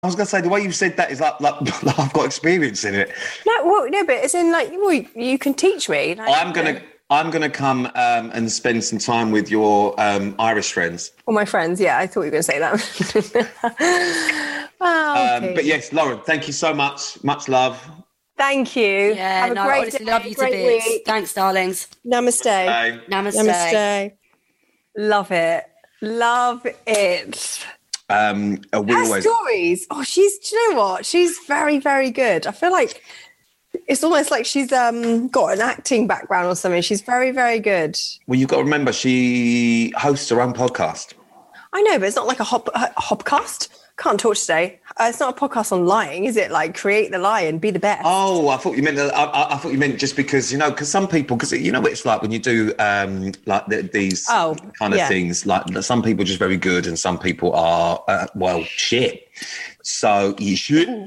I was going to say, the way you said that is like I've got experience in it. No, but it's in like, well, you can teach me. Like, I'm gonna come and spend some time with your Irish friends. Or my friends, yeah. I thought you were going to say that. But yes, Lauren, thank you so much. Much love. Thank you. Yeah, Have a great honestly, day, love you to great bits. week. Thanks, darlings. Namaste. Bye. Namaste. Love it. Love it. Her stories. Oh, do you know what? She's very, very good. I feel like it's almost like she's got an acting background or something. She's very, very good. Well, you've got to remember, she hosts her own podcast. I know, but it's not like a hopcast. Can't talk today. It's not a podcast on lying, is it? Like, create the lie and be the best. Oh, I thought you meant. I thought you meant just because, because some people, because you know what it's like when you do these kind of things. Like, some people are just very good, and some people are shit. So you should.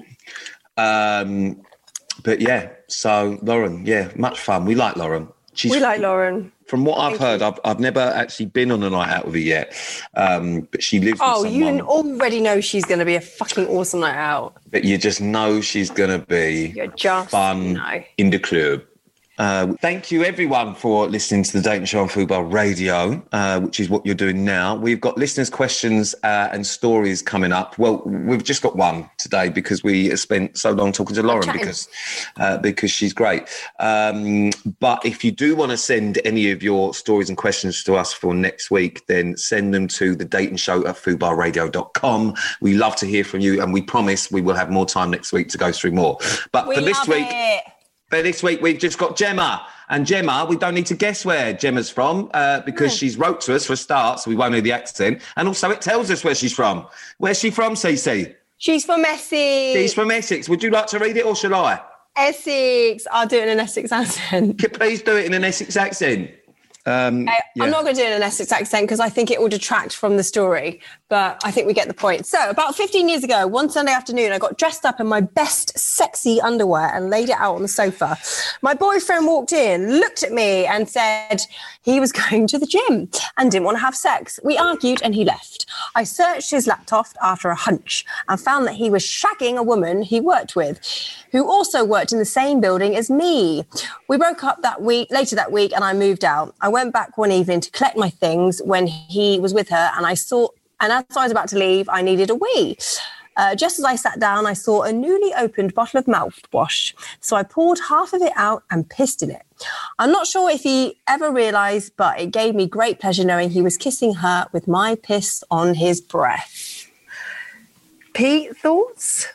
But yeah, so Lauren, much fun. We like Lauren. We like Lauren. From what I've heard, I've never actually been on a night out with her yet, but she lives with someone. You already know she's going to be a fucking awesome night out. But you just know she's going to be fun in the club. Thank you, everyone, for listening to the Dating Show on Fubar Radio, which is what you're doing now. We've got listeners' questions and stories coming up. Well, we've just got one today because we spent so long talking to Lauren because she's great. But if you do want to send any of your stories and questions to us for next week, then send them to thedatengshow@fubarradio.com. We love to hear from you, and we promise we will have more time next week to go through more. But for this week... But this week, we've just got Gemma. And Gemma, we don't need to guess where Gemma's from because she's wrote to us for a start, so we won't know the accent. And also it tells us where she's from. Where's she from, Cece? She's from Essex. She's from Essex. Would you like to read it or shall I? Essex. I'll do it in an Essex accent. Please do it in an Essex accent. I'm not going to do it in an Essex accent because I think it will detract from the story, but I think we get the point. So about 15 years ago, one Sunday afternoon, I got dressed up in my best sexy underwear and laid it out on the sofa. My boyfriend walked in, looked at me and said he was going to the gym and didn't want to have sex. We argued and he left. I searched his laptop after a hunch and found that he was shagging a woman he worked with, who also worked in the same building as me. We broke up later that week and I moved out. I went back one evening to collect my things when he was with her and as I was about to leave, I needed a wee. Just as I sat down, I saw a newly opened bottle of mouthwash. So I poured half of it out and pissed in it. I'm not sure if he ever realised, but it gave me great pleasure knowing he was kissing her with my piss on his breath. Pete, thoughts?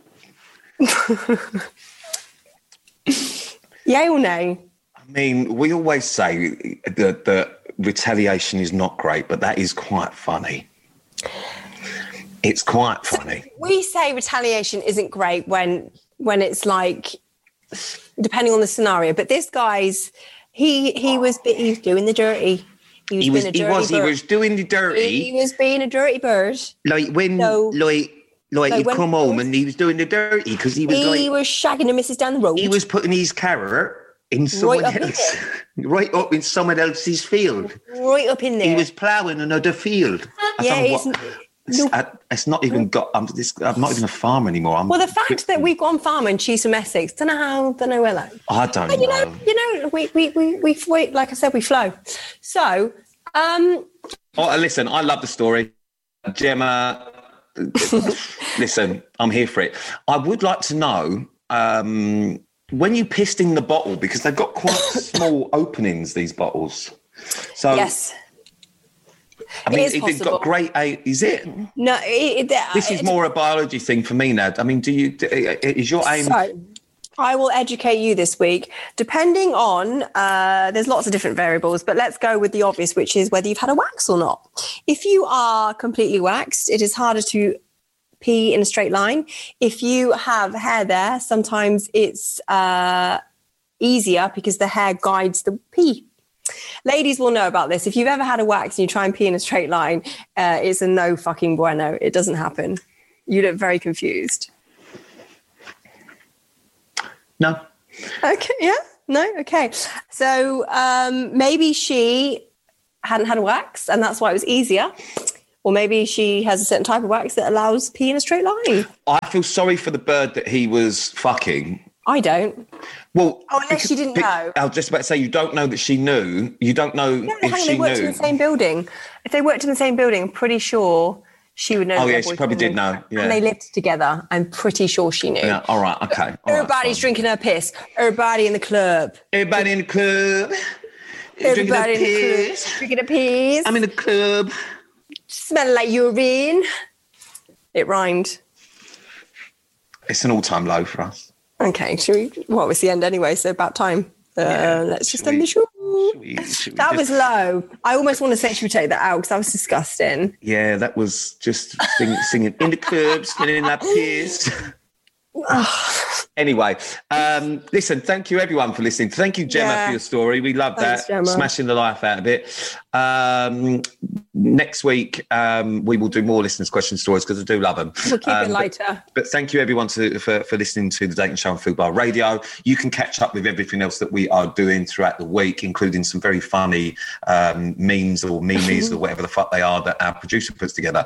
Yay or nay? I mean, we always say that retaliation is not great, but that is quite funny. It's quite funny. We say retaliation isn't great when it's like, depending on the scenario. But this guy's, he was doing the dirty. He was doing the dirty. He was being a dirty bird. Like when, he'd come home and he was doing the dirty because he was shagging the missus down the road. He was putting his carrot in someone else, right up in someone else's field. Right up in there. He was ploughing another field. It's not even got. I'm not even a farmer anymore. The fact that we've gone farming, she's from Essex. Don't know where that. I don't know. You know, we like I said, we flow. So, listen, I love the story, Gemma. Listen, I'm here for it. I would like to know when you pissed in the bottle, because they've got quite small openings, these bottles. So yes. I mean, it's got great. Is it? No, this is more a biology thing for me now. I mean, is your aim? So, I will educate you this week. Depending on, there's lots of different variables, but let's go with the obvious, which is whether you've had a wax or not. If you are completely waxed, it is harder to pee in a straight line. If you have hair there, sometimes it's easier because the hair guides the pee. Ladies will know about this. If you've ever had a wax and you try and pee in a straight line, it's a no fucking bueno. It doesn't happen. You look very confused. No. Okay, yeah? No? Okay. So maybe she hadn't had a wax and that's why it was easier. Or maybe she has a certain type of wax that allows pee in a straight line. I feel sorry for the bird that he was fucking. I don't. Well, unless she didn't know. I was just about to say, you don't know that she knew. You don't know if she knew. They worked in the same building. If they worked in the same building, I'm pretty sure she would know. Oh, yeah, she probably did know. Yeah. And they lived together. I'm pretty sure she knew. Yeah, all right, okay. Everybody's drinking her piss. Everybody in the club. Everybody in the club. Everybody in the club. Drinking a piss. I'm in the club. Smelling like urine. It rhymed. It's an all-time low for us. Okay, should we? Well, it's the end anyway, so about time. Let's just end the show. That was low. I almost want to say should we take that out because that was disgusting. Yeah, that was just singing in the club, smelling that piss. Anyway, listen, thank you everyone for listening. Thank you, Gemma, for your story. We love that. Gemma. Smashing the life out of it. Next week, we will do more listeners' question stories because I do love them. We'll keep it lighter. But thank you everyone for listening to the Dating Show on Fubar Radio. You can catch up with everything else that we are doing throughout the week, including some very funny memes or memes or whatever the fuck they are that our producer puts together.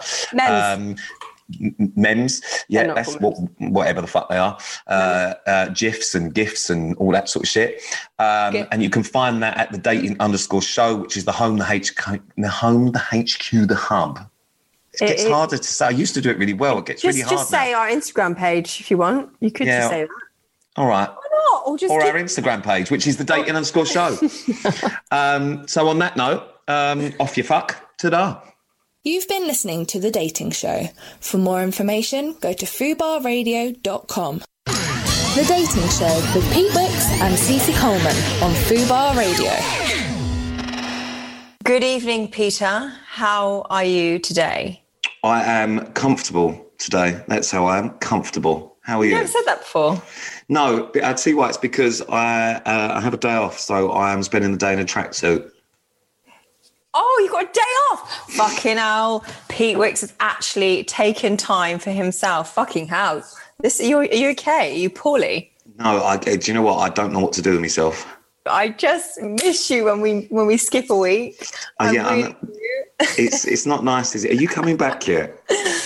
Memes, yeah, that's whatever the fuck they are. GIFs and GIFs and all that sort of shit. And you can find that at the dating_show, which is the home, the HQ, the hub. It gets harder to say. I used to do it really well. It gets really hard. Just say our Instagram page if you want. You could just say that. All right. Why not? Or our Instagram page, which is the dating_show. So on that note, off you fuck. Ta-da. You've been listening to The Dating Show. For more information, go to fubarradio.com. The Dating Show with Pete Wicks and Cece Coleman on Fubar Radio. Good evening, Peter. How are you today? I am comfortable today. That's how I am, comfortable. How are you? You've never said that before. No, but I'd see why. It's because I have a day off, so I am spending the day in a tracksuit. Oh, you got a day off. Fucking hell. Pete Wicks has actually taken time for himself. Fucking hell. Are you okay? Are you poorly? No, do you know what? I don't know what to do with myself. I just miss you when we skip a week. It's not nice, is it? Are you coming back yet?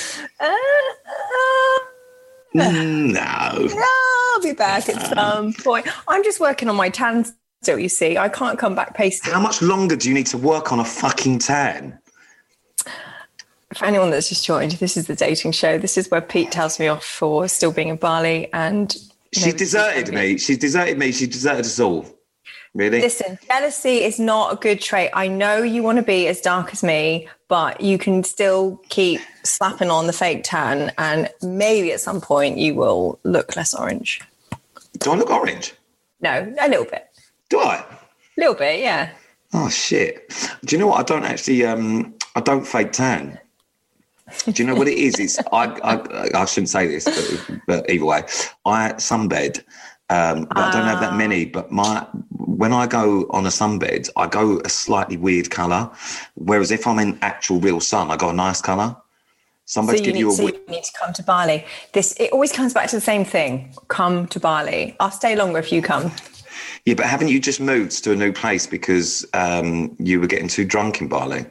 No. I'll be back at some point. I'm just working on my tan still, you see. I can't come back pasty. How much longer do you need to work on a fucking tan? For anyone that's just joined, this is the dating show. This is where Pete tells me off for still being in Bali and... She deserted me. She deserted me. She deserted us all. Really? Listen, jealousy is not a good trait. I know you want to be as dark as me, but you can still keep slapping on the fake tan and maybe at some point you will look less orange. Do I look orange? No, a little bit. Do I? A little bit, yeah. Oh, shit. Do you know what? I don't actually, I don't fake tan. Do you know what it is? It's I shouldn't say this, but either way, I sunbed. But I don't have that many. But when I go on a sunbed, I go a slightly weird colour. Whereas if I'm in actual real sun, I go a nice colour. Somebody give you a. So you need to come to Bali. It always comes back to the same thing. Come to Bali. I'll stay longer if you come. Yeah, but haven't you just moved to a new place because you were getting too drunk in Bali?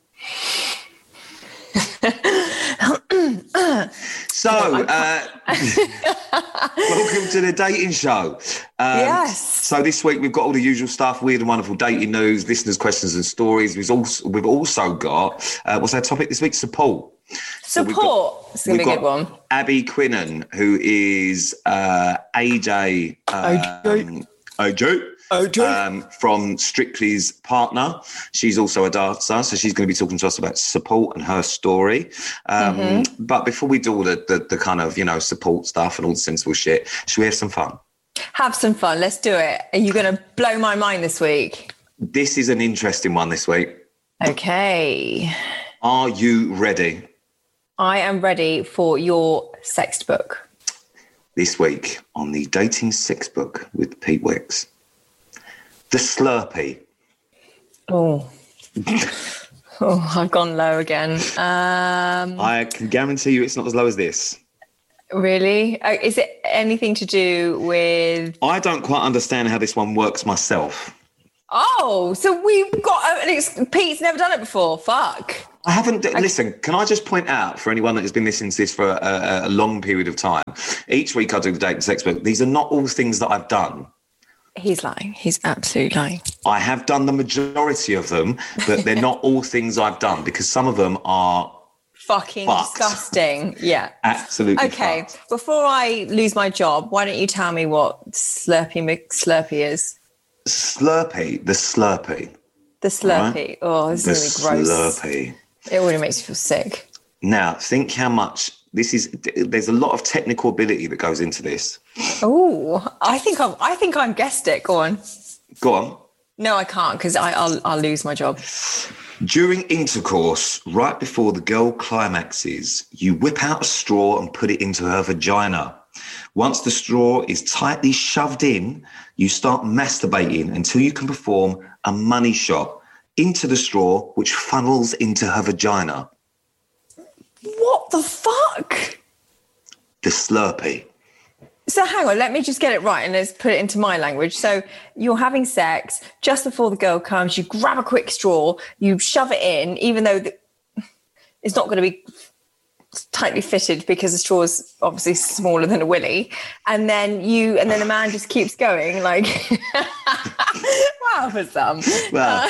So, welcome to the dating show. Yes. So this week we've got all the usual stuff, weird and wonderful dating news, listeners' questions and stories. We've also got, what's our topic this week? Support. Support. It's going to be a good one. Abby Quinnen, who is AJ. From Strictly's partner. She's also a dancer, so she's going to be talking to us about support and her story. But before we do all the kind of, support stuff and all the sensible shit, should we have some fun? Have some fun. Let's do it. Are you going to blow my mind this week? This is an interesting one this week. Okay. Are you ready? I am ready for your sex book. This week on the Dating Sex Book with Pete Wicks. The Slurpee. Oh, I've gone low again. I can guarantee you it's not as low as this. Really? Is it anything to do with... I don't quite understand how this one works myself. Oh, so we've got... Pete's never done it before. Fuck. I haven't. Listen, can I just point out for anyone that has been listening to this for a long period of time, each week I do the Date and Sex book. These are not all things that I've done. He's lying. He's absolutely lying. I have done the majority of them, but they're not all things I've done because some of them are fucking disgusting. Yeah. Absolutely. Okay. Before I lose my job, why don't you tell me what Slurpee McSlurpee is? Slurpee. The Slurpee. The Slurpee. Right? Oh, this is really gross. Slurpee. It already makes me feel sick. Now, think how much there's a lot of technical ability that goes into this. Oh, I think I'm guessed it. Go on. Go on. No, I can't because I'll lose my job. During intercourse, right before the girl climaxes, you whip out a straw and put it into her vagina. Once the straw is tightly shoved in, you start masturbating until you can perform a money shot into the straw, which funnels into her vagina. What the fuck? The Slurpee. So hang on, let me just get it right and let's put it into my language. So you're having sex, just before the girl comes, you grab a quick straw, you shove it in, even though it's not going to be tightly fitted because the straw is obviously smaller than a willy. And then the man just keeps going like, wow, for some. Well...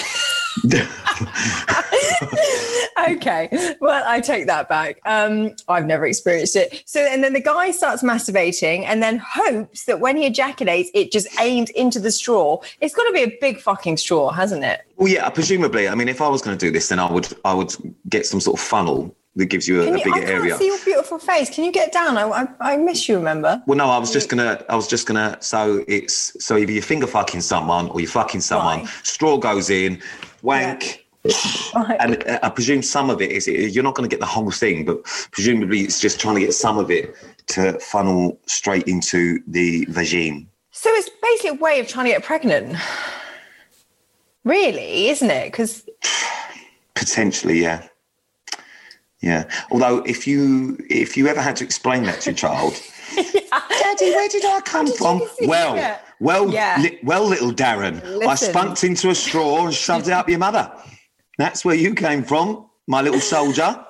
Okay, well, I take that back. I've never experienced it. So, and then the guy starts masturbating and then hopes that when he ejaculates, it just aims into the straw. It's got to be a big fucking straw, hasn't it? Well, yeah, presumably. I mean, if I was going to do this, then I would get some sort of funnel that gives you a bigger area. I can't see your beautiful face. Can you get down? I miss you, remember? Well, no, I was just gonna. So either you're finger fucking someone or you're fucking someone. Right. Straw goes in, wank. Yeah. Right. And I presume some of it is you're not going to get the whole thing, but presumably it's just trying to get some of it to funnel straight into the vagine. So it's basically a way of trying to get pregnant, really, isn't it? Because potentially, yeah. Although if you ever had to explain that to your child, Daddy, where did I come from? Well, little Darren, listen. I spunked into a straw and shoved it up your mother. That's where you came from, my little soldier.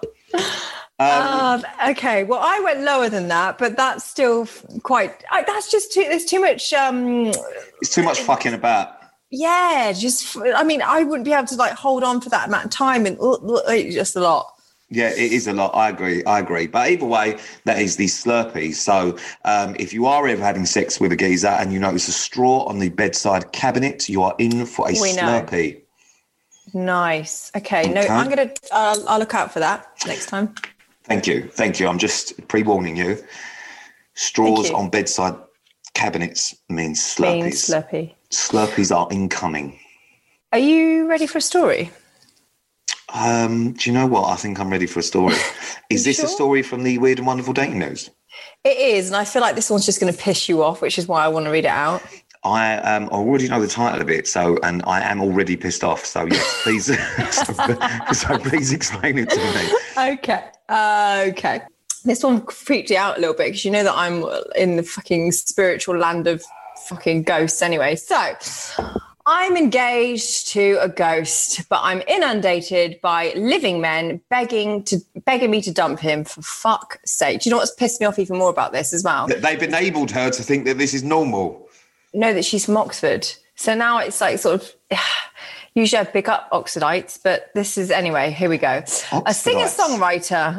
Okay, well, I went lower than that, but that's still quite... that's just too... There's too much... it's too much fucking about. Yeah, I wouldn't be able to, hold on for that amount of time, and it's just a lot. Yeah, it is a lot. I agree. But either way, that is the Slurpee. So if you are ever having sex with a geezer and you notice a straw on the bedside cabinet, you are in for a Slurpee. Nice. Okay. No, I'm going to, I'll look out for that next time. Thank you. I'm just pre-warning you. Straws on bedside cabinets means Slurpees. Slurpee. Slurpees are incoming. Are you ready for a story? Do you know what? I think I'm ready for a story. Is this a story from the Weird and Wonderful Dating News? It is, and I feel like this one's just going to piss you off, which is why I want to read it out. I already know the title of it, and I am already pissed off. So yes, please, so please explain it to me. Okay. This one freaked you out a little bit because you know that I'm in the fucking spiritual land of fucking ghosts anyway. So I'm engaged to a ghost, but I'm inundated by living men begging me to dump him, for fuck's sake. Do you know what's pissed me off even more about this as well? They've enabled her to think that this is normal. No, that she's from Oxford. So now it's sort of, usually I pick up Oxfordites, but this is, anyway, here we go. A singer-songwriter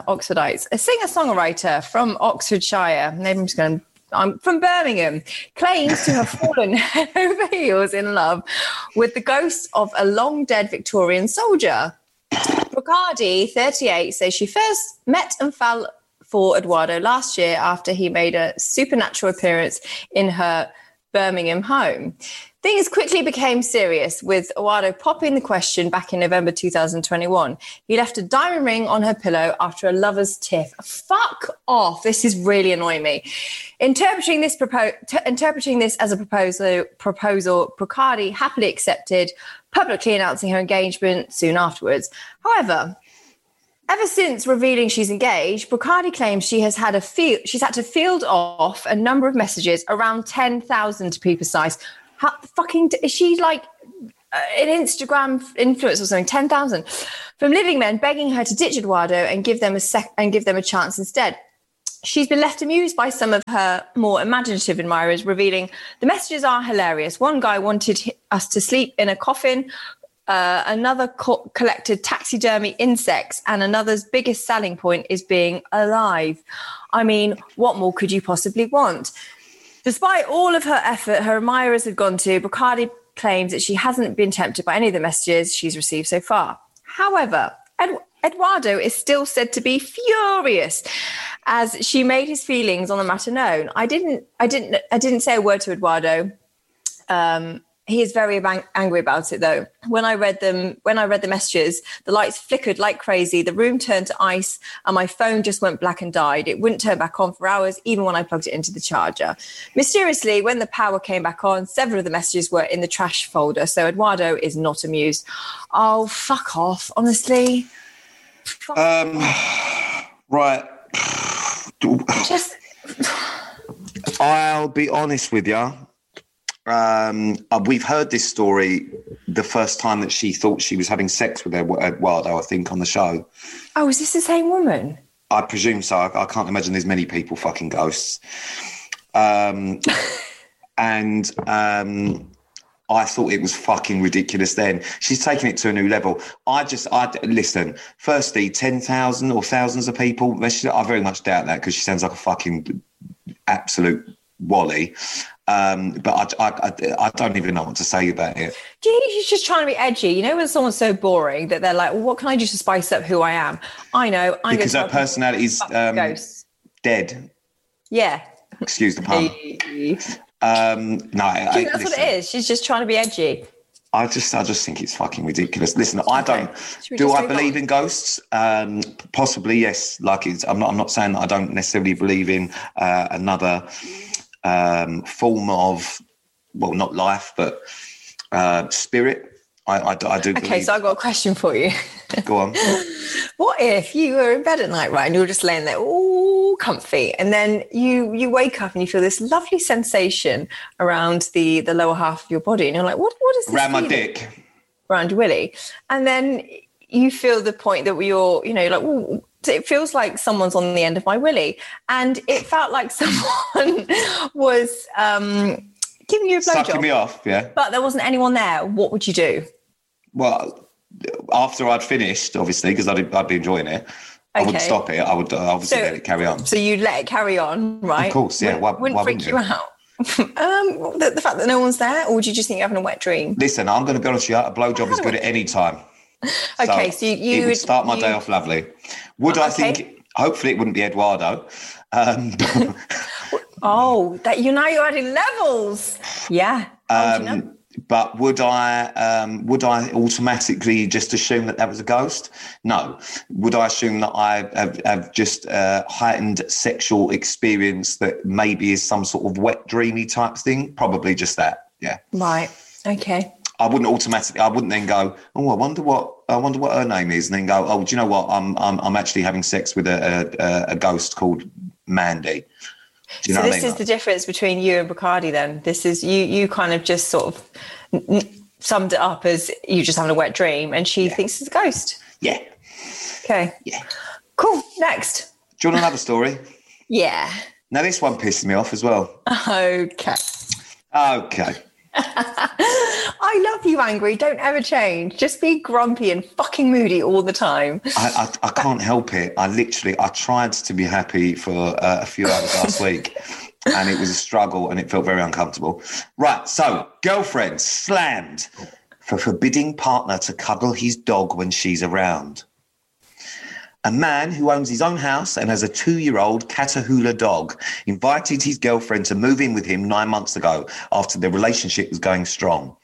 from Oxfordshire, I'm from Birmingham, claims to have fallen head over heels in love with the ghost of a long-dead Victorian soldier. Brocardi, 38, says she first met and fell for Eduardo last year after he made a supernatural appearance in her Birmingham home. Things quickly became serious, with Eduardo popping the question back in November 2021. He left a diamond ring on her pillow after a lover's tiff. Fuck off. This is really annoying me. Interpreting this as a proposal, Brocardi happily accepted, publicly announcing her engagement soon afterwards. However, ever since revealing she's engaged, Brocardi claims she's had to field off a number of messages, around 10,000 to be precise. How fucking is she an Instagram influencer or something, 10,000 from living men begging her to ditch Eduardo and give them a chance instead. She's been left amused by some of her more imaginative admirers, revealing the messages are hilarious. One guy wanted us to sleep in a coffin. Another collected taxidermy insects, and another's biggest selling point is being alive. I mean, what more could you possibly want? Despite all of her effort, her admirers have gone to, Bacardi claims that she hasn't been tempted by any of the messages she's received so far. However, Eduardo is still said to be furious as she made his feelings on the matter known. I didn't say a word to Eduardo. He is very angry about it, though. When I read the messages, the lights flickered like crazy. The room turned to ice, and my phone just went black and died. It wouldn't turn back on for hours, even when I plugged it into the charger. Mysteriously, when the power came back on, several of the messages were in the trash folder. So Eduardo is not amused. Oh, fuck off! Honestly. Right. Just. I'll be honest with you. We've heard this story the first time that she thought she was having sex with Eduardo, I think, on the show. Oh, is this the same woman? I presume so. I can't imagine there's many people fucking ghosts. And I thought it was fucking ridiculous then. She's taken it to a new level. Listen, firstly, 10,000 or thousands of people, I very much doubt that because she sounds like a fucking absolute wally. But I don't even know what to say about it. Do you think she's just trying to be edgy? You know when someone's so boring that they're like, well, what can I do to spice up who I am? I know. Because her personality's dead. Yeah. Excuse the pun. No, I think that's what it is. She's just trying to be edgy. I just think it's fucking ridiculous. Listen, I believe in ghosts? Possibly, yes. I'm not saying that I don't necessarily believe in another form of, well, not life, but spirit. I do. Okay, so I've got a question for you. Go on. What if you were in bed at night, right, and you were just laying there all comfy, and then you wake up and you feel this lovely sensation around the lower half of your body, and you're like, what is this? Around my dick. Around your willy. And then you feel the point that you're like, well, it feels like someone's on the end of my willy. And it felt like someone was giving you a blowjob. Sucking me off, yeah. But there wasn't anyone there. What would you do? Well, after I'd finished, obviously, because I'd be enjoying it, I wouldn't stop it. I would obviously let it carry on. So you'd let it carry on, right? Of course, yeah. Wouldn't freak you out? The fact that no one's there, or would you just think you're having a wet dream? Listen, I'm going to be honest with you, a blowjob is good at any time. Okay, so you would start my day off lovely. I think, hopefully it wouldn't be Eduardo. That you're adding levels. Yeah. But would I automatically just assume that was a ghost? No. Would I assume that I have just heightened sexual experience that maybe is some sort of wet dreamy type thing? Probably just that. Yeah. Right. Okay. I wouldn't then go, oh, I wonder what her name is, and then go, oh, do you know what? I'm actually having sex with a ghost called Mandy. Do you know what I mean? This is the difference between you and Bacardi then. This is you kind of just sort of summed it up as you just having a wet dream, and she thinks it's a ghost. Yeah. Okay. Yeah. Cool. Next. Do you want another story? Yeah. Now this one pisses me off as well. Okay. I love you, Angry. Don't ever change. Just be grumpy and fucking moody all the time. I can't help it. I tried to be happy for a few hours last week, and it was a struggle, and it felt very uncomfortable. Right, so girlfriend slammed for forbidding partner to cuddle his dog when she's around. A man who owns his own house and has a 2-year-old Catahoula dog invited his girlfriend to move in with him 9 months ago after their relationship was going strong.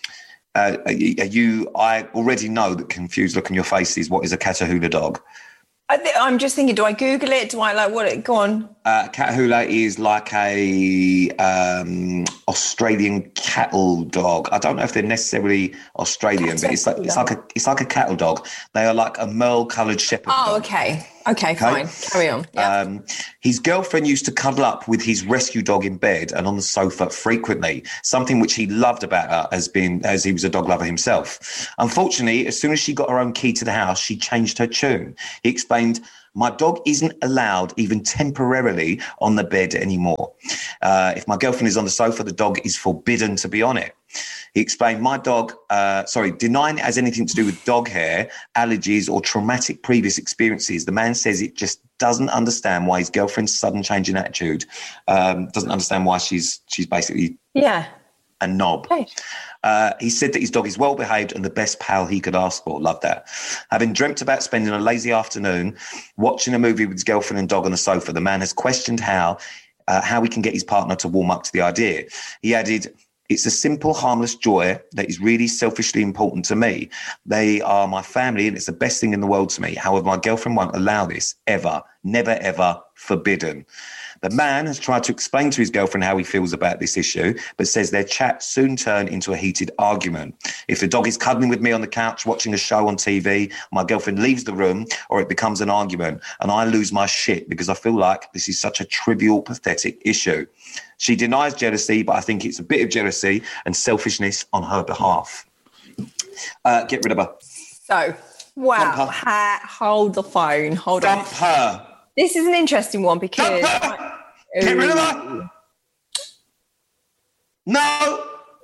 I already know that confused look on your face is what is a Catahoula dog. I'm just thinking, do I Google it? Do I go on? Catahoula is like a Australian cattle dog. I don't know if they're necessarily Australian, but it's like a cattle dog. They are like a merle-coloured shepherd dog. Okay. Okay, fine. Carry on. Yeah. His girlfriend used to cuddle up with his rescue dog in bed and on the sofa frequently, something which he loved about her as he was a dog lover himself. Unfortunately, as soon as she got her own key to the house, she changed her tune. He explained, "My dog isn't allowed even temporarily on the bed anymore. If my girlfriend is on the sofa, the dog is forbidden to be on it." He explained, denying it has anything to do with dog hair, allergies or traumatic previous experiences. The man says it just doesn't understand why his girlfriend's sudden change in attitude, doesn't understand why she's basically a knob. Okay. He said that his dog is well behaved and the best pal he could ask for. Love that. Having dreamt about spending a lazy afternoon watching a movie with his girlfriend and dog on the sofa, the man has questioned how he can get his partner to warm up to the idea. He added, "It's a simple, harmless joy that is really selfishly important to me. They are my family and it's the best thing in the world to me. However, my girlfriend won't allow this, ever. Never, ever. Forbidden." The man has tried to explain to his girlfriend how he feels about this issue, but says their chat soon turned into a heated argument. "If the dog is cuddling with me on the couch watching a show on TV, my girlfriend leaves the room or it becomes an argument and I lose my shit because I feel like this is such a trivial, pathetic issue. She denies jealousy, but I think it's a bit of jealousy and selfishness on her behalf." Get rid of her. So, wow. Hold the phone. Hold on. Dump her. This is an interesting one because... Get rid of her. No.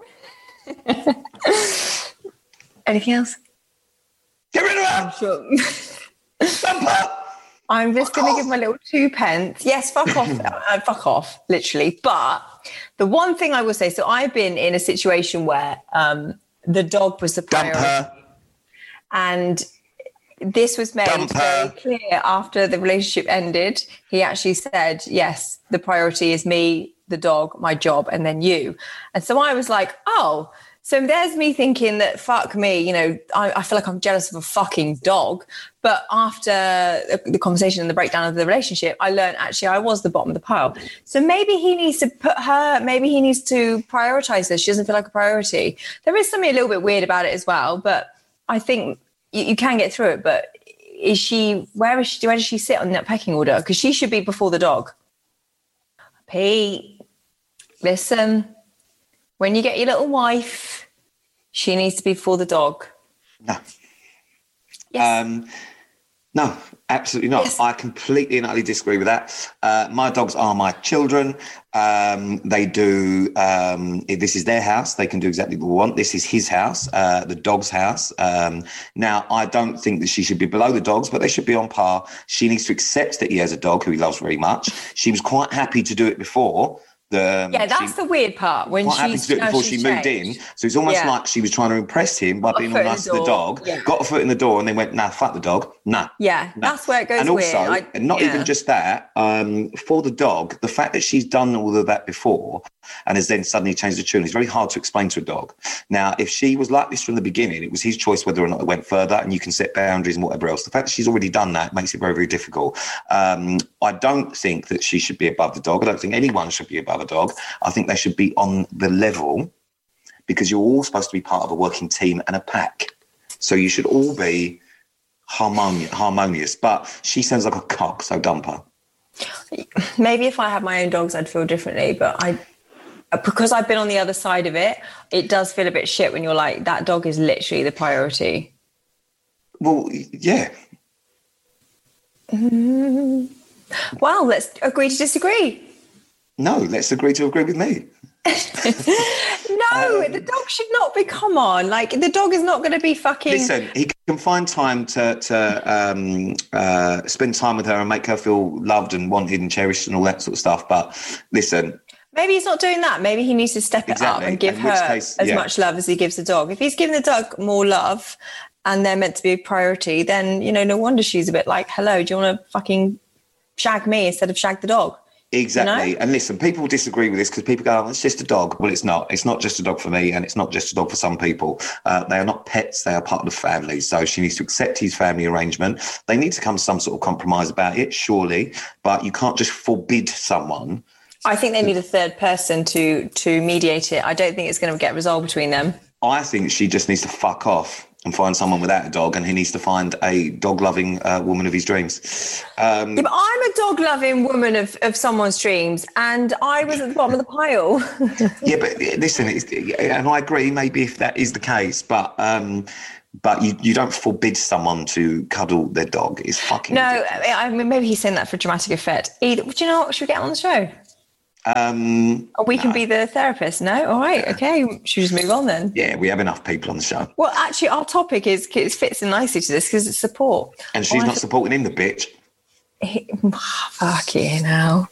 Anything else? Get rid of her. I'm sure. Dump her. I'm just going to give my little 2 pence. Yes, fuck off. Fuck off, literally. But the one thing I will say, so I've been in a situation where the dog was the priority. Dump her. And this was made very clear after the relationship ended. He actually said, yes, the priority is me, the dog, my job, and then you. And so I was like, oh, so there's me thinking that, fuck me, you know, I feel like I'm jealous of a fucking dog. But after the conversation and the breakdown of the relationship, I learned actually I was the bottom of the pile. So maybe he needs to maybe he needs to prioritize this. She doesn't feel like a priority. There is something a little bit weird about it as well, but I think you can get through it. But where does she sit on that pecking order? Because she should be before the dog. Pete, listen, when you get your little wife, she needs to be before the dog. No. Yes. No, absolutely not. Yes. I completely and utterly disagree with that. My dogs are my children. They do, this is their house. They can do exactly what they want. This is his house, the dog's house. Now, I don't think that she should be below the dogs, but they should be on par. She needs to accept that he has a dog who he loves very much. She was quite happy to do it before. That's the weird part. When she's before she moved in, so it's almost like she was trying to impress him by being all nice to the dog. Got a foot in the door, and then went, "Nah, fuck the dog, nah." Yeah, that's where it goes. And also, and not even just that. For the dog, the fact that she's done all of that before and has then suddenly changed the tune is very hard to explain to a dog. Now, if she was like this from the beginning, it was his choice whether or not it went further, and you can set boundaries and whatever else. The fact that she's already done that makes it very, very difficult. I don't think that she should be above the dog. I don't think anyone should be above a dog. I think they should be on the level because you're all supposed to be part of a working team and a pack. So you should all be harmonious. But she sounds like a cock, so dump her. Maybe if I had my own dogs, I'd feel differently. But because I've been on the other side of it, it does feel a bit shit when you're like, that dog is literally the priority. Well, yeah. Well, let's agree to disagree. No, let's agree to agree with me. No, the dog should not be. Come on, like the dog is not going to be fucking. Listen, he can find time to spend time with her and make her feel loved and wanted and cherished and all that sort of stuff. But listen, maybe he's not doing that. Maybe he needs to step it up and give her as much love as he gives the dog. If he's giving the dog more love and they're meant to be a priority, then no wonder she's a bit like, hello, do you want to fucking shag me instead of shag the dog? Exactly. You know? And listen, people disagree with this because people go, oh, it's just a dog. Well, it's not. It's not just a dog for me, and it's not just a dog for some people. They are not pets. They are part of the family. So she needs to accept his family arrangement. They need to come to some sort of compromise about it, surely. But you can't just forbid someone. I think they need a third person to mediate it. I don't think it's going to get resolved between them. I think she just needs to fuck off. and find someone without a dog, and he needs to find a dog-loving woman of his dreams. Yeah, but I'm a dog-loving woman of someone's dreams, and I was at the bottom of the pile. Yeah, but listen, and I agree, maybe if that is the case, but you don't forbid someone to cuddle their dog. It's fucking ridiculous. I mean, maybe he's saying that for dramatic effect. Do you know what? Should we get on the show? Or we can be the therapist. No? All right. Okay. Should we just move on then? Yeah, we have enough people on the show. Well, actually, our topic fits in nicely to this because it's support. And she's not supporting him, the bitch. Fuck you now.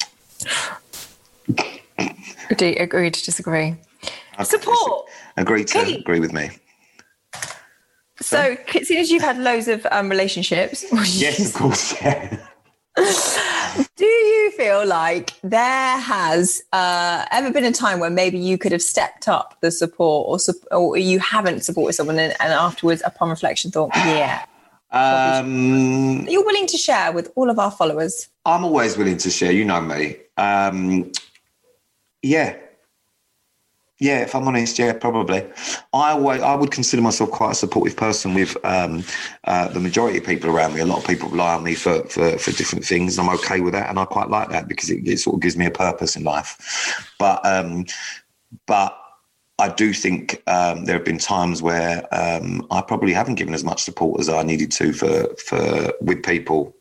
Agree to disagree. Okay, support. Agree to agree with me. So, seeing as you've had loads of relationships. Yes, of course. Yeah. Do you feel like there has ever been a time where maybe you could have stepped up the support or you haven't supported someone and afterwards, upon reflection, thought, yeah. You're willing to share with all of our followers? I'm always willing to share. You know me. Yeah. Yeah, if I'm honest, yeah, probably. I would consider myself quite a supportive person with the majority of people around me. A lot of people rely on me for different things. I'm okay with that, and I quite like that because it sort of gives me a purpose in life. But I do think there have been times where I probably haven't given as much support as I needed to with people.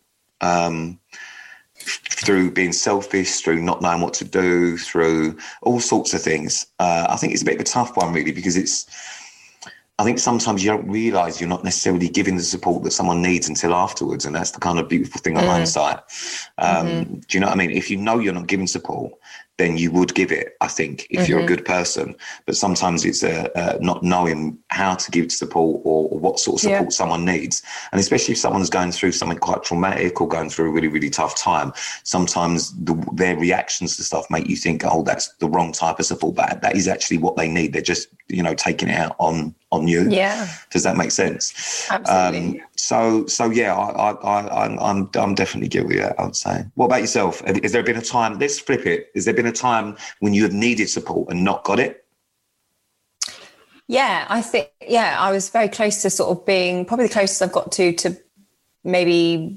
Through being selfish, through not knowing what to do, through all sorts of things. I think it's a bit of a tough one, really, because I think sometimes you don't realise you're not necessarily giving the support that someone needs until afterwards, and that's the kind of beautiful thing of hindsight. Do you know what I mean? If you know you're not giving support, then you would give it, I think, if you're a good person. But sometimes it's not knowing how to give support or what sort of support someone needs. And especially if someone's going through something quite traumatic or going through a really, really tough time, sometimes their reactions to stuff make you think, oh, that's the wrong type of support. But that is actually what they need. They're just, taking it out on you. Yeah. Does that make sense? Absolutely. So yeah, I'm definitely guilty of that, I would say. What about yourself? Has there been a time, let's flip it, has there been a time when you have needed support and not got it? Yeah, I think, I was very close to sort of being probably the closest I've got to maybe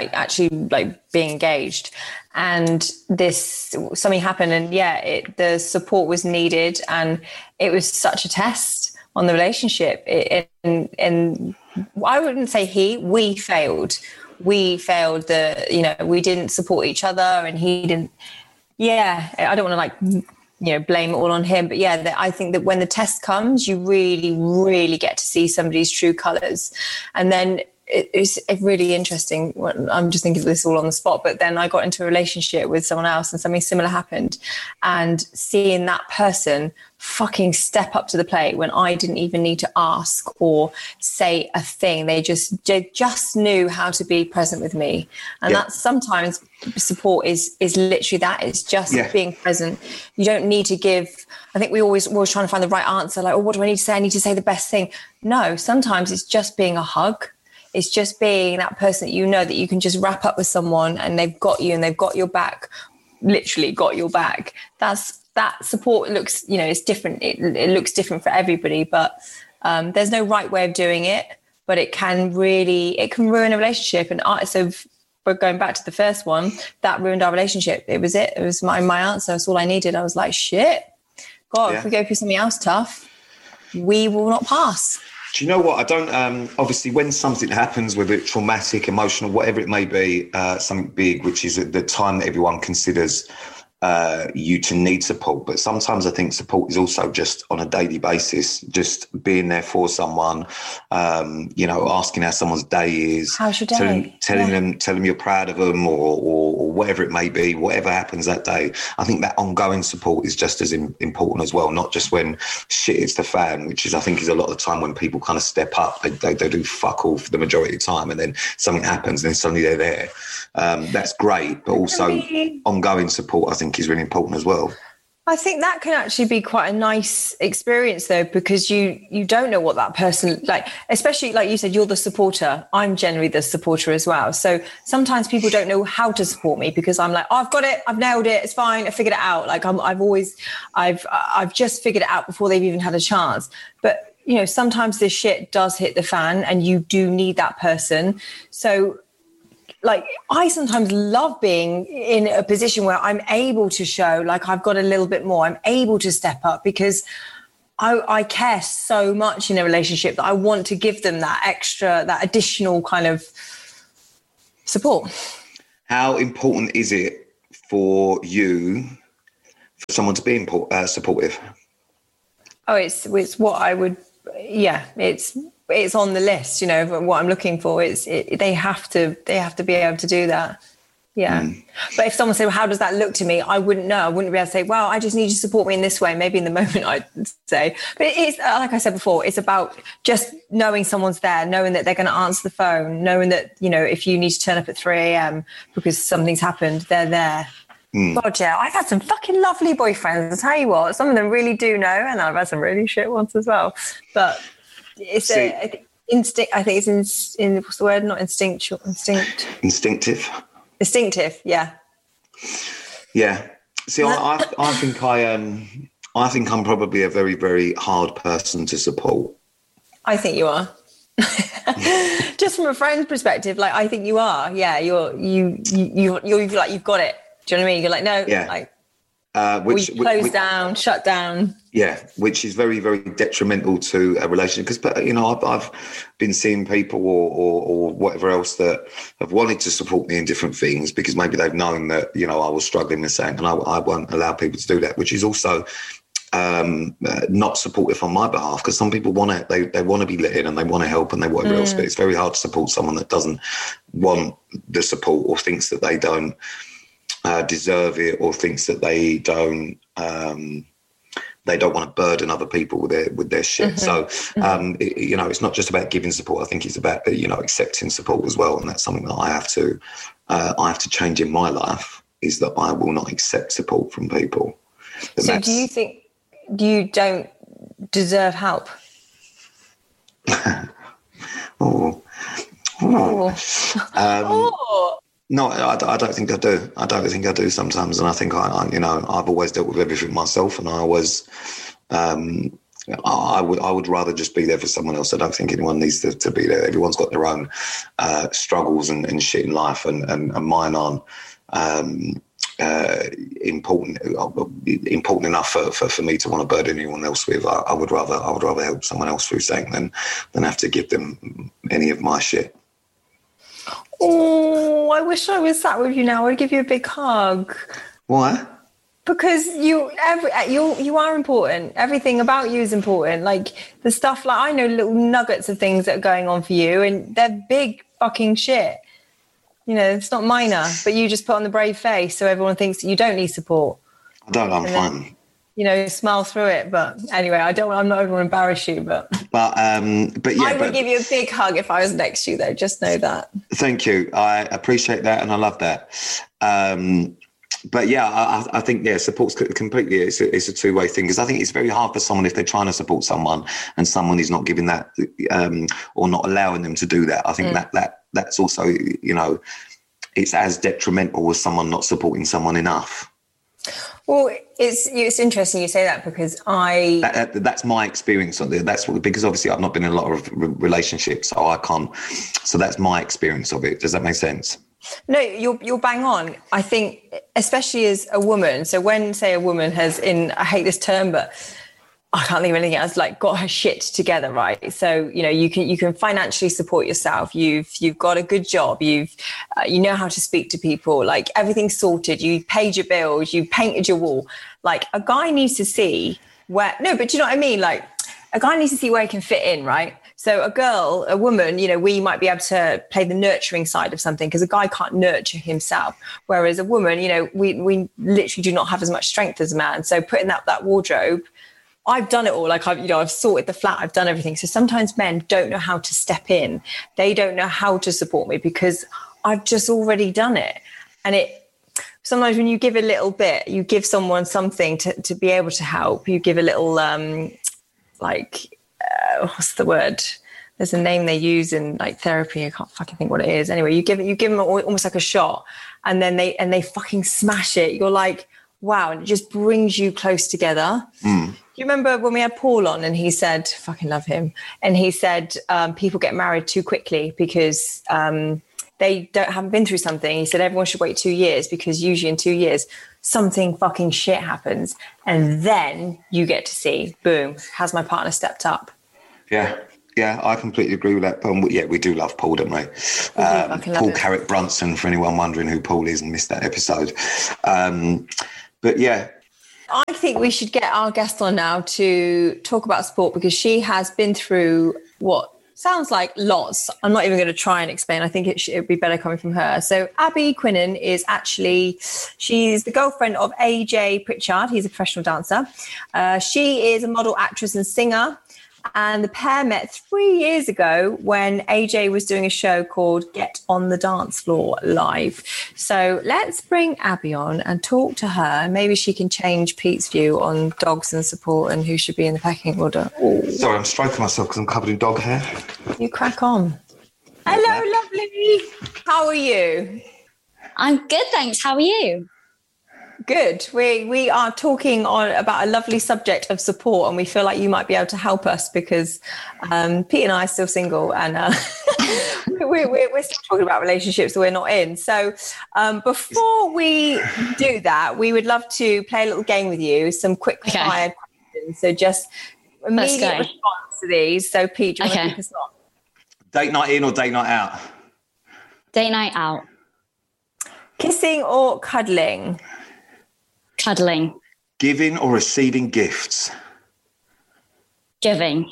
being engaged. And something happened and the support was needed, and it was such a test on the relationship. And I wouldn't say we failed. We failed we didn't support each other, and he didn't. Yeah, I don't want to blame it all on him, but I think that when the test comes, you really, really get to see somebody's true colours. And then it's really interesting. I'm just thinking of this all on the spot, but then I got into a relationship with someone else and something similar happened, and seeing that person fucking step up to the plate when I didn't even need to ask or say a thing. They just knew how to be present with me. And that's sometimes support is literally that. It's just being present. You don't need to give. I think we're always trying to find the right answer. Like, what do I need to say? I need to say the best thing. No, sometimes it's just being a hug. It's just being that person that you can just wrap up with someone and they've got you and they've got your back, literally got your back. That support looks, it's different. It looks different for everybody, but there's no right way of doing it, but it can ruin a relationship. And so we're going back to the first one, that ruined our relationship. It was my answer. That's all I needed. I was like, shit, God, if we go through something else tough, we will not pass. Do you know what? I don't, obviously when something happens, whether it's traumatic, emotional, whatever it may be, something big, which is at the time that everyone considers you to need support. But sometimes I think support is also just on a daily basis, just being there for someone, asking how someone's day is. How's your day? Telling them you're proud of them or whatever it may be, whatever happens that day. I think that ongoing support is just as important as well, not just when shit hits the fan, which is, I think, is a lot of the time when people kind of step up, they do fuck all for the majority of the time, and then something happens and then suddenly they're there. That's great, but also ongoing support, I think, is really important as well. I think that can actually be quite a nice experience, though, because you don't know what that person, like, especially like you said, you're the supporter. I'm generally the supporter as well. So sometimes people don't know how to support me because I'm like, oh, I've got it, I've nailed it, it's fine, I figured it out. Like I've just figured it out before they've even had a chance. But you know, sometimes this shit does hit the fan and you do need that person. So like, I sometimes love being in a position where I'm able to show like I've got a little bit more. I'm able to step up because I care so much in a relationship that I want to give them that extra, that additional kind of support. How important is it for you for someone to be supportive? Oh, it's what I would, it's on the list, you know, what I'm looking for. They have to be able to do that. Yeah. But if someone said, well, how does that look to me? I wouldn't know. I wouldn't be able to say, well, I just need you to support me in this way. Maybe in the moment I'd say, but it's like I said before, it's about just knowing someone's there, knowing that they're going to answer the phone, knowing that, you know, if you need to turn up at 3 a.m. because something's happened, they're there. God, yeah, I've had some fucking lovely boyfriends. I'll tell you what, some of them really do know, and I've had some really shit ones as well. But it's instinct. I think it's in what's the word? Not instinctual. Instinctive. Instinctive. Yeah. Yeah. See, I think I think I'm probably a very, very hard person to support. I think you are. Just from a friend's perspective, like I think you are. Yeah, you're like you've got it. Do you know what I mean? You're like, no, yeah. Like, we close down, shut down. Yeah, which is very, very detrimental to a relationship. Because, you know, I've been seeing people or whatever else that have wanted to support me in different things because maybe they've known that, you know, I was struggling with something, and I won't allow people to do that, which is also not supportive on my behalf, because some people want to, they want to be let in and they want to help and they whatever else, but it's very hard to support someone that doesn't want the support or thinks that they don't deserve it, or thinks that they don't want to burden other people with their shit. So you know, it's not just about giving support. I think it's about, you know, accepting support as well, and that's something that I have to change in my life, is that I will not accept support from people. So do you think you don't deserve help? No, I don't think I do. I don't think I do sometimes, and I think you know, I've always dealt with everything myself, and I always, I would rather just be there for someone else. I don't think anyone needs to be there. Everyone's got their own struggles and shit in life, and mine aren't important enough for me to want to burden anyone else with. I would rather help someone else through something than have to give them any of my shit. Oh, I wish I was sat with you now. I'd give you a big hug. Why? Because you are important. Everything about you is important. Like the stuff, like I know little nuggets of things that are going on for you, and they're big fucking shit. You know, it's not minor, but you just put on the brave face so everyone thinks that you don't need support. I don't. I'm fine. You know, smile through it. But anyway, I'm not going to embarrass you, but yeah, I would give you a big hug if I was next to you, though. Just know that. Thank you. I appreciate that, and I love that. But yeah, I think, yeah, support's completely, it's a two-way thing, because I think it's very hard for someone if they're trying to support someone and someone is not giving that or not allowing them to do that. I think that's also, you know, it's as detrimental as someone not supporting someone enough. Well, it's interesting you say that, because that's my experience on it. Because obviously I've not been in a lot of relationships, so I can't. So that's my experience of it. Does that make sense? No, you're bang on. I think, especially as a woman. So when, say, a woman has, I hate this term, but I can't think of anything else, like got her shit together, right? So, you know, you can financially support yourself. You've got a good job. You know how to speak to people. Like everything's sorted. You paid your bills. You painted your wall. Like a guy needs to see but you know what I mean? Like a guy needs to see where he can fit in, right? So a woman, you know, we might be able to play the nurturing side of something, because a guy can't nurture himself. Whereas a woman, you know, we literally do not have as much strength as a man. So putting that wardrobe, I've done it all. Like I've sorted the flat, I've done everything. So sometimes men don't know how to step in. They don't know how to support me because I've just already done it. And sometimes when you give a little bit, you give someone something to be able to help. You give a little, what's the word? There's a name they use in like therapy. I can't fucking think what it is. Anyway, you give them almost like a shot, and then they fucking smash it. You're like, wow, and it just brings you close together. Do you remember when we had Paul on and he said, fucking love him, and he said people get married too quickly because they haven't been through something. He said everyone should wait 2 years because usually in 2 years something fucking shit happens, and then you get to see, boom, has my partner stepped up? Yeah, I completely agree with that. We do love Paul, don't we? Paul Carrick-Brunson, for anyone wondering who Paul is and missed that episode. But yeah. I think we should get our guest on now to talk about sport, because she has been through what sounds like lots. I'm not even going to try and explain. I think it would be better coming from her. So Abi Quinnen she's the girlfriend of AJ Pritchard. He's a professional dancer. She is a model, actress and singer. And the pair met 3 years ago when AJ was doing a show called Get on the Dance Floor Live. So let's bring Abi on and talk to her. Maybe she can change Pete's view on dogs and support and who should be in the pecking order. Ooh. Sorry, I'm stroking myself because I'm covered in dog hair. You crack on. Hello, lovely. How are you? I'm good, thanks. How are you? Good. We are talking about a lovely subject of support, and we feel like you might be able to help us because Pete and I are still single, and we're still talking about relationships that we're not in. So before we do that, we would love to play a little game with you, some quick fire questions. So just immediate response to these. So Pete, do you want to kick us off? Date night in or date night out? Date night out. Kissing or cuddling? Cuddling. Giving or receiving gifts? Giving.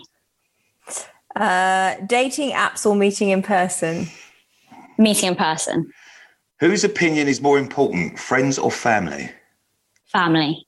Dating apps or meeting in person? Meeting in person. Whose opinion is more important, friends or family? Family.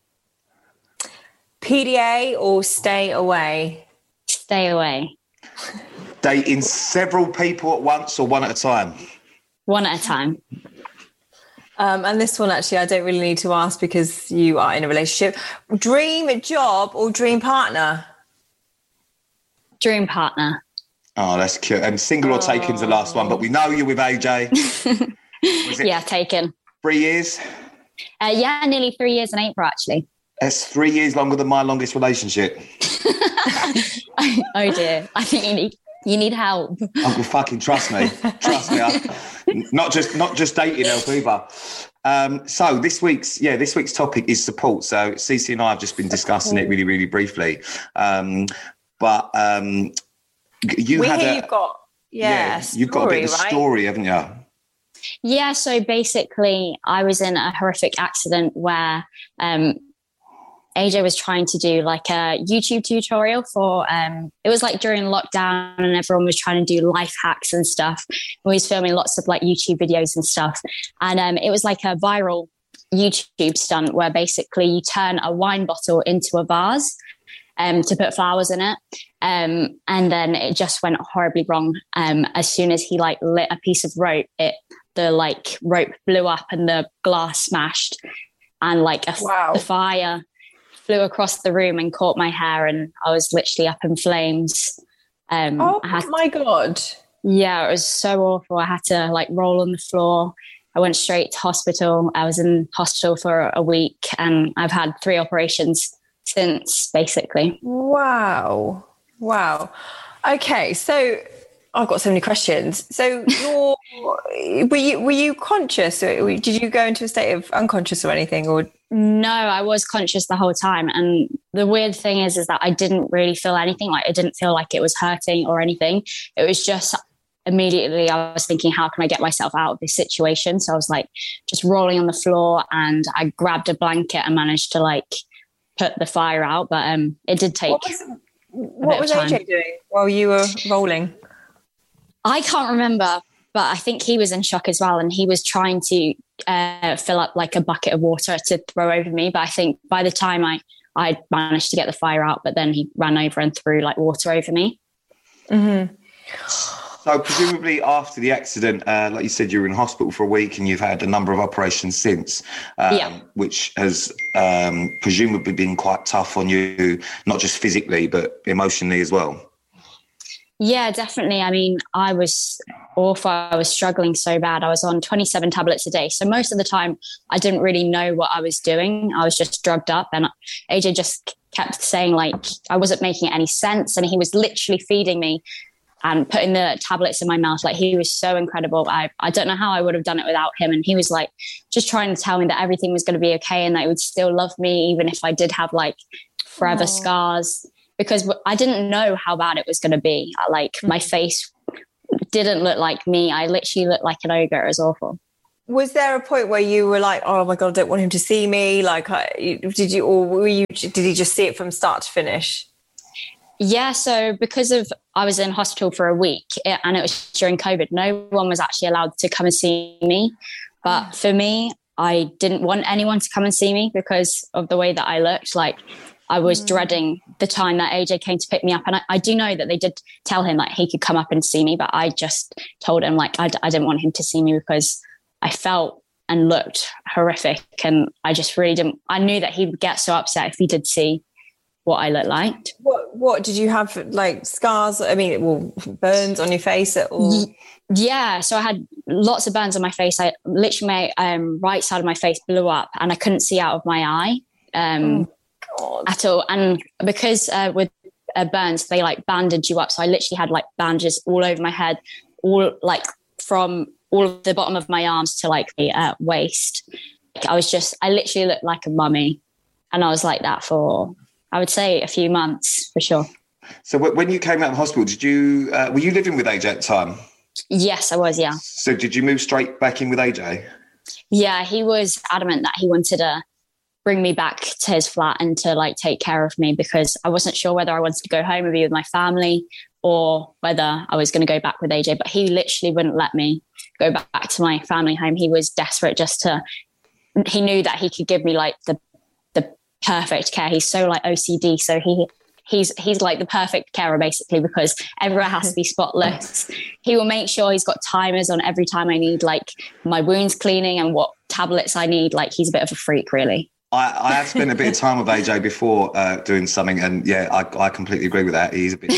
PDA or stay away? Stay away. Dating several people at once or one at a time? One at a time. And this one, actually, I don't really need to ask because you are in a relationship. Dream job or dream partner? Dream partner. Oh, that's cute. And single or taken's the last one, but we know you're with AJ. Yeah, taken. 3 years? Yeah, nearly 3 years in April, actually. That's 3 years longer than my longest relationship. Oh, dear. I think you need help. Uncle, fucking trust me. Trust me. Not just dating help either. So this week's topic is support. So Cece and I have just been discussing it really, really briefly. But you've got a bit of a story, haven't you? Yeah. So basically, I was in a horrific accident where AJ was trying to do like a YouTube tutorial for, it was like during lockdown and everyone was trying to do life hacks and stuff. And we was filming lots of like YouTube videos and stuff. And it was like a viral YouTube stunt where basically you turn a wine bottle into a vase to put flowers in it. And then it just went horribly wrong. As soon as he like lit a piece of rope, the like rope blew up and the glass smashed, and like the fire flew across the room and caught my hair, and I was literally up in flames. My God. Yeah, it was so awful. I had to like roll on the floor. I went straight to hospital. I was in hospital for a week, and I've had 3 operations since, basically. Wow. Okay, so I've got so many questions. So were you conscious? Did you go into a state of unconscious or anything? Or no, I was conscious the whole time. And the weird thing is that I didn't really feel anything. Like, it didn't feel like it was hurting or anything. It was just immediately I was thinking, how can I get myself out of this situation? So I was like just rolling on the floor, and I grabbed a blanket and managed to like put the fire out. But it did take What was AJ doing while you were rolling? I can't remember, but I think he was in shock as well. And he was trying to fill up like a bucket of water to throw over me. But I think by the time I managed to get the fire out, but then he ran over and threw like water over me. Mm-hmm. So presumably after the accident, like you said, you were in hospital for a week and you've had a number of operations since, which has presumably been quite tough on you, not just physically, but emotionally as well. Yeah, definitely. I mean, I was awful. I was struggling so bad. I was on 27 tablets a day. So most of the time, I didn't really know what I was doing. I was just drugged up. And AJ just kept saying, like, I wasn't making any sense. And he was literally feeding me and putting the tablets in my mouth. Like, he was so incredible. I don't know how I would have done it without him. And he was like just trying to tell me that everything was going to be okay and that he would still love me, even if I did have like forever scars. Because I didn't know how bad it was going to be. Like, my face didn't look like me. I literally looked like an ogre. It was awful. Was there a point where you were like, oh my God, I don't want him to see me? Like, did he just see it from start to finish? Yeah. So because I was in hospital for a week and it was during COVID, no one was actually allowed to come and see me. But for me, I didn't want anyone to come and see me because of the way that I looked. Like, I was dreading the time that AJ came to pick me up. And I do know that they did tell him like he could come up and see me, but I just told him like I didn't want him to see me because I felt and looked horrific. And I just really didn't. I knew that he would get so upset if he did see what I looked like. What did you have, like scars? I mean, burns on your face at all? Yeah, so I had lots of burns on my face. I literally, my right side of my face blew up and I couldn't see out of my eye. At all. And because with burns, they like bandage you up. So I literally had like bandages all over my head, all like from all of the bottom of my arms to like the waist. I literally looked like a mummy. And I was like that for, I would say, a few months for sure. So when you came out of hospital, were you living with AJ at the time? Yes, I was, yeah. So did you move straight back in with AJ? Yeah, he was adamant that he wanted to bring me back to his flat and to like take care of me because I wasn't sure whether I wanted to go home and be with my family or whether I was going to go back with AJ. But he literally wouldn't let me go back to my family home. He was desperate he knew that he could give me like the perfect care. He's so like OCD. So he's like the perfect carer basically because everywhere has to be spotless. He will make sure he's got timers on every time I need like my wounds cleaning and what tablets I need. Like, he's a bit of a freak, really. I have spent a bit of time with AJ before doing something, and yeah, I completely agree with that. He's a bit,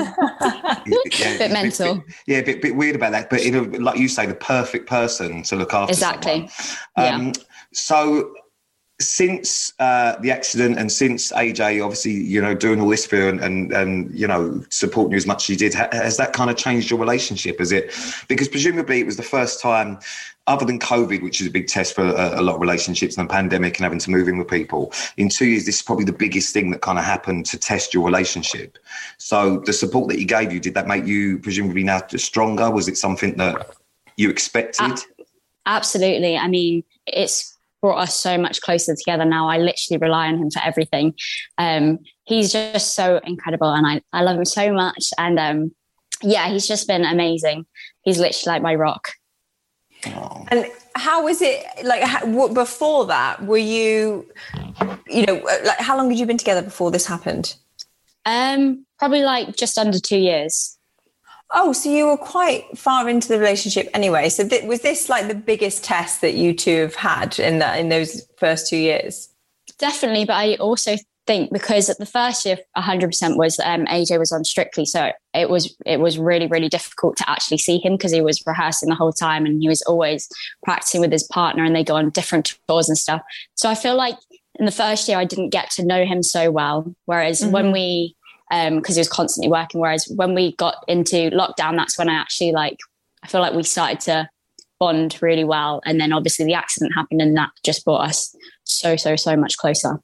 bit mental. A bit weird about that. But like you say, the perfect person to look after. Exactly. Someone. So since the accident and since AJ, obviously, doing all this for you and supporting you as much as he did, has that kind of changed your relationship? Because presumably it was the first time, other than COVID, which is a big test for a lot of relationships and the pandemic and having to move in with people, in 2 years, this is probably the biggest thing that kind of happened to test your relationship. So the support that he gave you, did that make you presumably now stronger? Was it something that you expected? Absolutely. I mean, it's brought us so much closer together now. I literally rely on him for everything. He's just so incredible and I love him so much. And he's just been amazing. He's literally like my rock. Oh. And how was it like before that? Were you like, how long had you been together before this happened? Probably like just under 2 years. Oh, so you were quite far into the relationship anyway. So was this like the biggest test that you two have had in those first 2 years? Definitely, but I also think because at the first year 100% was AJ was on Strictly, so it was really, really difficult to actually see him because he was rehearsing the whole time and he was always practicing with his partner and they go on different tours and stuff. So I feel like in the first year I didn't get to know him so well, whereas when we because he was constantly working, whereas when we got into lockdown, that's when I actually I feel like we started to bond really well. And then obviously the accident happened and that just brought us so much closer.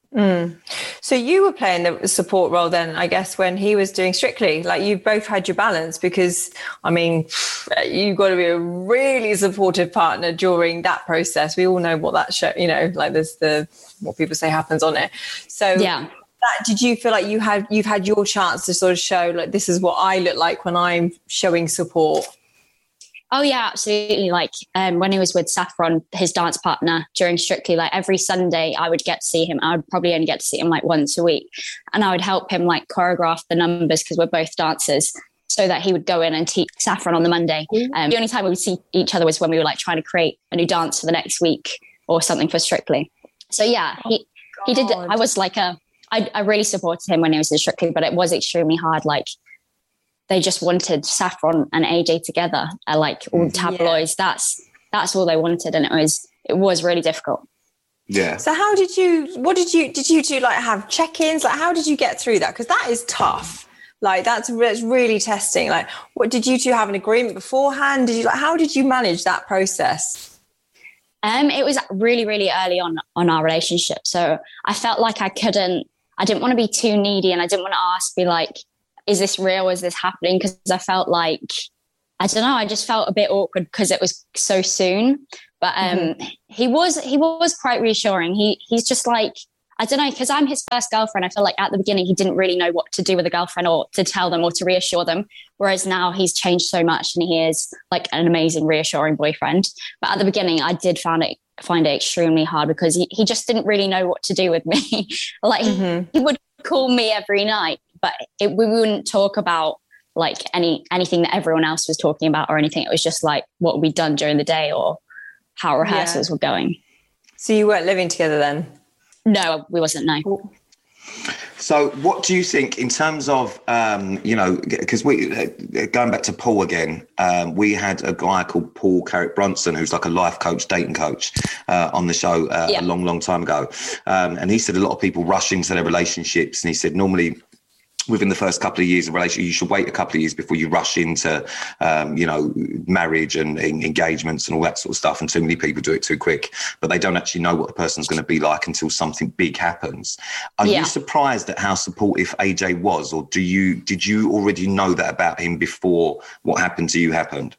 So you were playing the support role then, I guess, when he was doing Strictly. Like, you've both had your balance because, I mean, you've got to be a really supportive partner during that process. We all know what that show, like there's what people say happens on it. So yeah. Did you feel like you've had your chance to sort of show like, this is what I look like when I'm showing support? Oh yeah, absolutely. Like when he was with Saffron, his dance partner during Strictly, like every Sunday I would get to see him. I would probably only get to see him like once a week, and I would help him like choreograph the numbers because we're both dancers, so that he would go in and teach Saffron on the Monday. The only time we would see each other was when we were like trying to create a new dance for the next week or something for Strictly. So yeah, he did. I was like I really supported him when he was in Strictly, but it was extremely hard. Like they just wanted Saffron and AJ together, like all the tabloids. That's all they wanted, and it was really difficult. Yeah. So did you two like have check-ins? Like, how did you get through that? Because that is tough. Like, that's really testing. Like, what did you two have an agreement beforehand? How did you manage that process? It was really, really early on our relationship. So I felt like I didn't want to be too needy, and I didn't want to ask, be like, is this real? Is this happening? Because I felt like, I don't know, I just felt a bit awkward because it was so soon. But he was quite reassuring. He's just like, I don't know, because I'm his first girlfriend. I feel like at the beginning he didn't really know what to do with a girlfriend, or to tell them, or to reassure them. Whereas now he's changed so much, and he is like an amazing, reassuring boyfriend. But at the beginning, I did find it extremely hard because he just didn't really know what to do with me. Like he would call me every night, but we wouldn't talk about like anything that everyone else was talking about or anything. It was just like what we'd done during the day or how rehearsals were going. So you weren't living together then? No, we wasn't, no. So what do you think in terms of, because we, going back to Paul again, we had a guy called Paul Carrick-Bronson, who's like a life coach, dating coach on the show a long, long time ago. And he said a lot of people rush into their relationships. And he said normally within the first couple of years of relationship, you should wait a couple of years before you rush into, marriage and engagements and all that sort of stuff. And too many people do it too quick, but they don't actually know what the person's going to be like until something big happens. Are you surprised at how supportive AJ was, or did you already know that about him before what happened to you happened?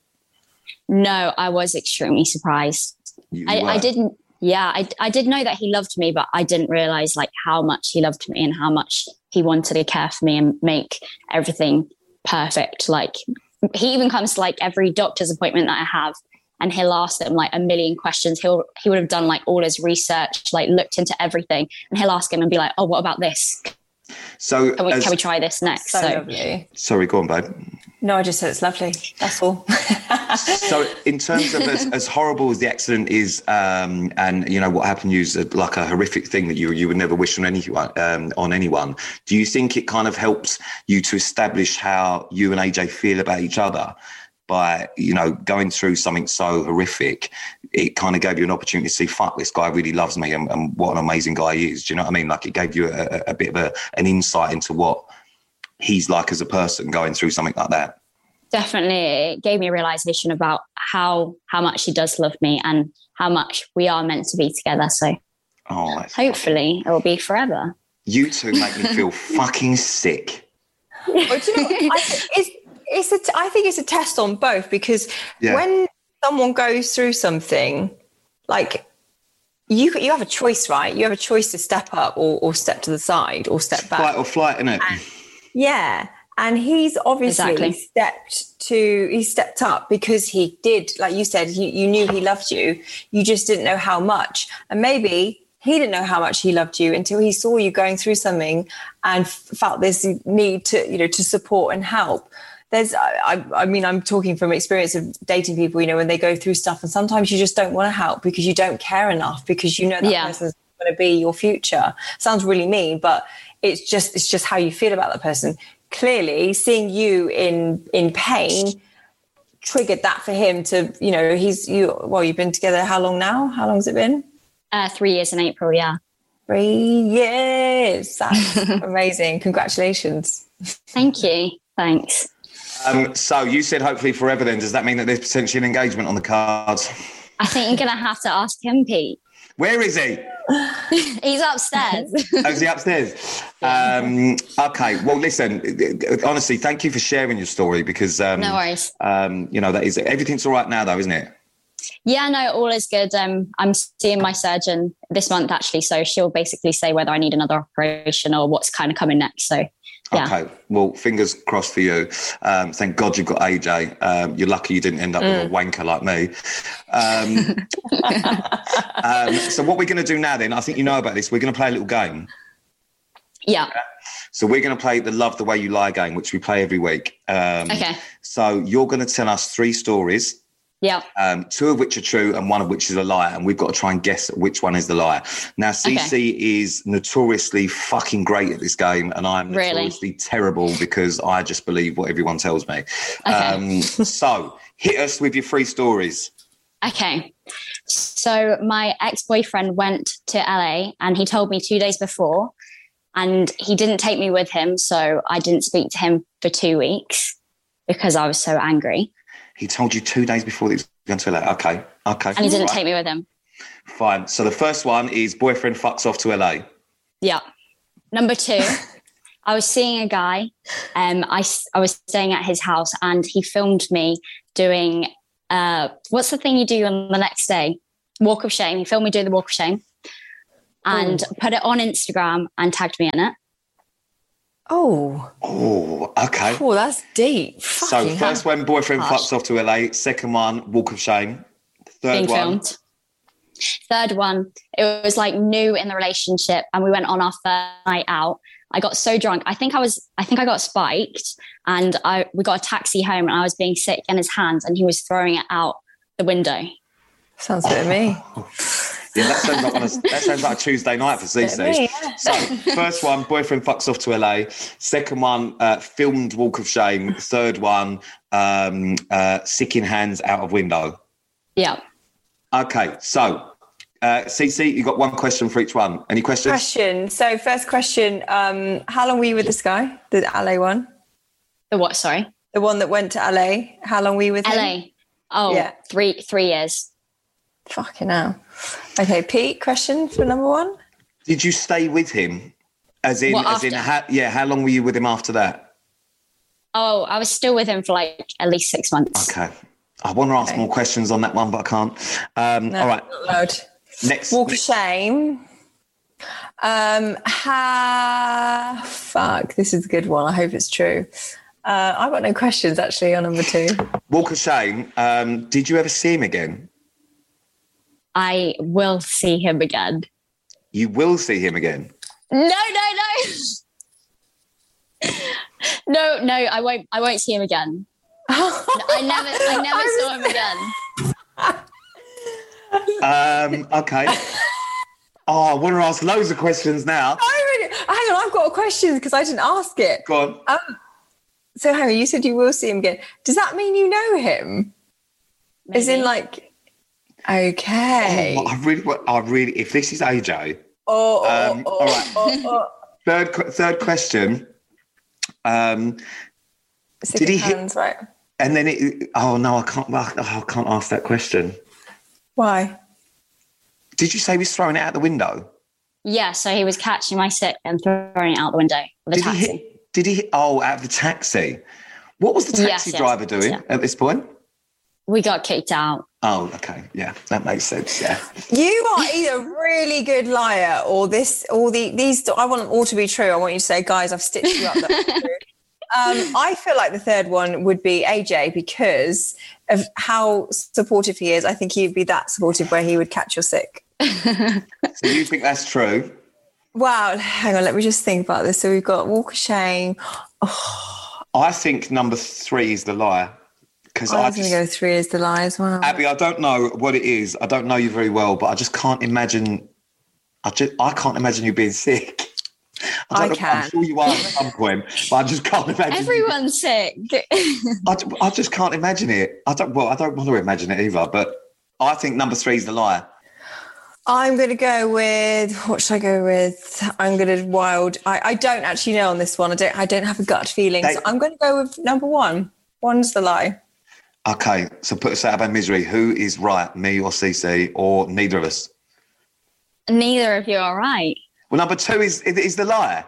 No, I was extremely surprised. I didn't. Yeah, I did know that he loved me, but I didn't realize like how much he loved me and how much he wanted to care for me and make everything perfect. Like, he even comes to like every doctor's appointment that I have, and he'll ask them like a million questions. He would have done like all his research, like looked into everything, and he'll ask him and be like, "Oh, what about this? So can we try this next?" So lovely. Sorry, go on, babe. No, I just said it's lovely. That's all. So in terms of as horrible as the accident is, and what happened to you is like a horrific thing that you would never wish on anyone. Do you think it kind of helps you to establish how you and AJ feel about each other? By, going through something so horrific, it kind of gave you an opportunity to see, fuck, this guy really loves me and what an amazing guy he is. Do you know what I mean? Like, it gave you a bit of an insight into what he's like as a person going through something like that. Definitely. It gave me a realization about how much he does love me and how much we are meant to be together. So hopefully it will be forever. You two make me feel fucking sick. Well, do you know, I think it's a test on both, because when someone goes through something, like you have a choice, right? You have a choice to step up or step to the side or step back. Fight or flight, innit? And he's obviously stepped up because he did, like you said, you knew he loved you. You just didn't know how much. And maybe he didn't know how much he loved you until he saw you going through something and felt this need to support and help. I'm talking from experience of dating people, when they go through stuff, and sometimes you just don't want to help because you don't care enough, because you know that person's going to be your future. Sounds really mean, but it's just how you feel about that person. Clearly, seeing you in pain triggered that for him to, you've been together how long now? How long has it been? 3 years in April, yeah. 3 years. That's amazing. Congratulations. Thank you. Thanks. So you said hopefully forever then. Does that mean that there's potentially an engagement on the cards? I think you're going to have to ask him, Pete. Where is he? He's upstairs. Oh, is he upstairs? Okay. Well, listen, honestly, thank you for sharing your story, because... no worries. That is... Everything's all right now, though, isn't it? Yeah, no, all is good. I'm seeing my surgeon this month, actually, so she'll basically say whether I need another operation or what's kind of coming next, so... Yeah. Okay, well, fingers crossed for you. Thank God you've got AJ. You're lucky you didn't end up with a wanker like me. So what we're going to do now then, I think you know about this, we're going to play a little game. Yeah. So we're going to play the Love the Way You Lie game, which we play every week. Okay. So you're going to tell us 3 stories Yeah. 2 of which are true and 1 of which is a lie. And we've got to try and guess which one is the lie. Now, CC is notoriously fucking great at this game, and I'm notoriously terrible because I just believe what everyone tells me. Okay. So hit us with your 3 stories. Okay. So my ex-boyfriend went to LA and he told me 2 days before, and he didn't take me with him. So I didn't speak to him for 2 weeks because I was so angry. He told you 2 days before he was going to LA. Okay. And he didn't take me with him. Fine. So the first one is boyfriend fucks off to LA. Yeah. Number 2, I was seeing a guy. I was staying at his house and he filmed me doing, what's the thing you do on the next day? Walk of shame. He filmed me doing the walk of shame and put it on Instagram and tagged me in it. Oh, okay. Oh, that's deep. So first one, boyfriend fucks off to LA. Second one, walk of shame. Third one. Filmed. Third one, it was like new in the relationship and we went on our first night out. I got so drunk. I think I got spiked and we got a taxi home and I was being sick in his hands and he was throwing it out the window. Sounds good to me. Yeah, that sounds like a Tuesday night for CC. Yeah. So, first one, boyfriend fucks off to LA. Second one, filmed walk of shame. Third one, sick in hands out of window. Yeah. Okay, so CC, you got 1 question for each one. Any questions? So first question, how long were you with this guy, the LA one? The what, sorry? The one that went to LA. How long were you with him? LA. Oh, yeah. 3 years. Fucking hell. Okay, Pete, question for number 1. Did you stay with him? How long were you with him after that? Oh, I was still with him for like at least 6 months. Okay. I want to ask more questions on that one, but I can't. All right. Not allowed. Next. Walk of shame. Fuck, this is a good one. I hope it's true. I've got no questions actually on number 2. Walk of shame. Did you ever see him again? I will see him again. You will see him again? No. No, I won't see him again. I never saw him again. Okay. I want to ask loads of questions now. Hang on, I've got a question because I didn't ask it. Go on. So hang on, you said you will see him again. Does that mean you know him? Maybe. As in like... Okay. I really. If this is AJ. All right. Third question. Did he hit? Right. And then it. Oh no, I can't ask that question. Why? Did you say he was throwing it out the window? Yeah. So he was catching my sick and throwing it out the window of the taxi. Did he? Oh, out of the taxi. What was the taxi driver doing at this point? We got kicked out. Oh, okay. Yeah, that makes sense. Yeah. You are either a really good liar or these. I want them all to be true. I want you to say, guys, I've stitched you up. That's true. I feel like the third one would be AJ because of how supportive he is. I think he'd be that supportive where he would catch your sick. So you think that's true? Wow. Hang on. Let me just think about this. So we've got walk of shame. Oh. I think number 3 is the liar. Because I was going to go 3 is the lie as well. Abby, I don't know what it is. I don't know you very well, but I just can't imagine. I can't imagine you being sick. I can. I'm sure you are at some point, but I just can't imagine. Everyone's sick. I just can't imagine it. I don't want to imagine it either. But I think number 3 is the liar. I'm going to go with, what should I go with? I'm going to wild. I don't actually know on this one. I don't have a gut feeling. So I'm going to go with number 1. 1's the lie. Okay, so put us out of our misery. Who is right, me or CC, or neither of us? Neither of you are right. Well, number 2 is the lie.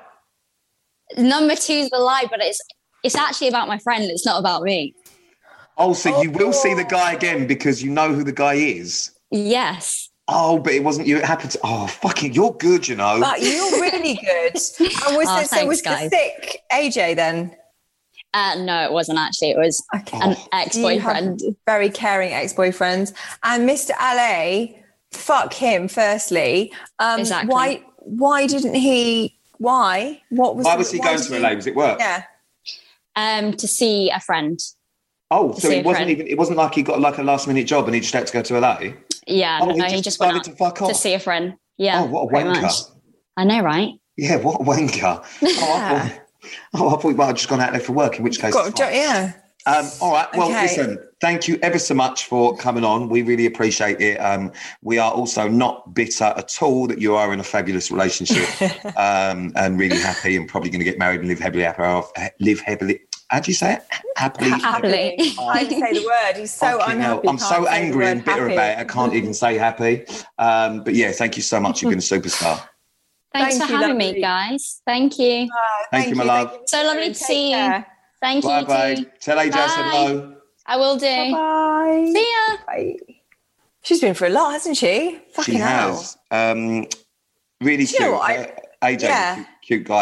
Number 2 is the lie, but it's actually about my friend. It's not about me. Oh, so you will see the guy again because you know who the guy is? Yes. Oh, but it wasn't you. It happened to... Oh, fucking, you're good, you know. But you're really good. And was the sick AJ then? No, it wasn't actually. It was an ex-boyfriend. Very caring ex-boyfriend. And Mr. LA, fuck him, firstly. Exactly. Why didn't he... Why? Why was he going to LA? Was it work? Yeah. To see a friend. Oh, so it wasn't like he got like a last minute job and he just had to go to LA? Yeah, he just went out to fuck off. to see a friend. Yeah. Oh, what a wanker. Much. I know, right? Yeah, what a wanker. I thought he might have just gone out there for work, in which case... yeah. All right. Well, listen, thank you ever so much for coming on. We really appreciate it. We are also not bitter at all that you are in a fabulous relationship and really happy and probably going to get married and live happily. How do you say it? Happily. I didn't say the word. He's so unhappy. I'm so angry and bitter about it. I can't even say happy. But yeah, thank you so much. You've been a superstar. Thanks for having me, guys. Thank you. Thank you, my love. So lovely to see you. Thank you. Bye. Tell AJ I said hello. I will do. Bye. See ya. Bye. She's been for a lot, hasn't she? Fucking hell. She has. Really cute. AJ, cute guy.